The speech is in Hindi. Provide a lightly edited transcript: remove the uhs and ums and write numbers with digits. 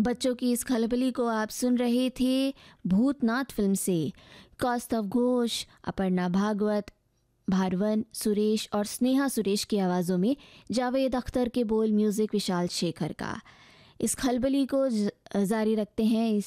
बच्चों की इस खलबली को आप सुन रहे थे भूतनाथ फिल्म से। कौस्तव घोष, अपर्णा भागवत, भारवन सुरेश और स्नेहा सुरेश की आवाज़ों में जावेद अख्तर के बोल, म्यूज़िक विशाल शेखर का। इस खलबली को जारी रखते हैं इस